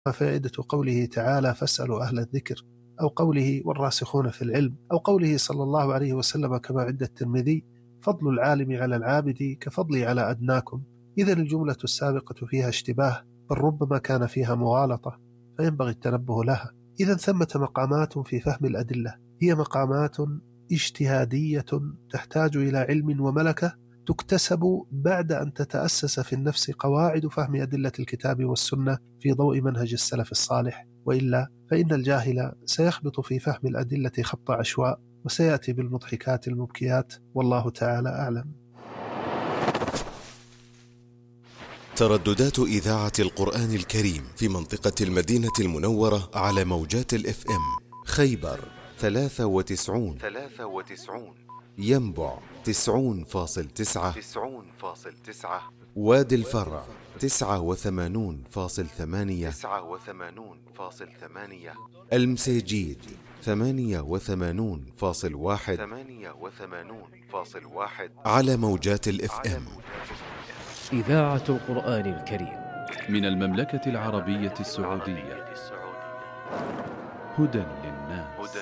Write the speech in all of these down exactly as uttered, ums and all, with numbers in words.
فائدة قوله تعالى فاسألوا أهل الذكر، أو قوله والراسخون في العلم، أو قوله صلى الله عليه وسلم كما عند الترمذي فضل العالم على العابد كفضلي على أدناكم. إذن الجملة السابقة فيها اشتباه، بل ربما كان فيها مغالطة، فينبغي التنبه لها. إذن ثمة مقامات في فهم الأدلة هي مقامات اجتهادية تحتاج إلى علم وملكة تكتسب بعد أن تتأسس في النفس قواعد فهم أدلة الكتاب والسنة في ضوء منهج السلف الصالح، وإلا فإن الجاهل سيخبط في فهم الأدلة خبط عشواء وسيأتي بالمضحكات المبكيات، والله تعالى أعلم. ترددات إذاعة القرآن الكريم في منطقة المدينة المنورة على موجات الإف إم: خيبر ثلاثة وتسعون ثلاثة وتسعون، ينبع تسعون فاصل تسعة تسعون فاصل تسعة، وادي الفرع تسعة وثمانون فاصل ثمانية تسعة وثمانون فاصل ثمانية، المسيجيد ثمانية وثمانون فاصل واحد ثمانية وثمانون فاصل واحد على موجات الإف إم. إذاعة القرآن الكريم من المملكة العربية السعودية، هدى للناس.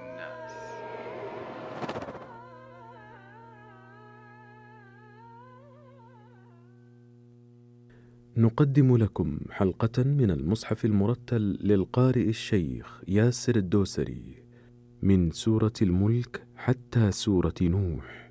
نقدم لكم حلقة من المصحف المرتل للقارئ الشيخ ياسر الدوسري من سورة الملك حتى سورة نوح.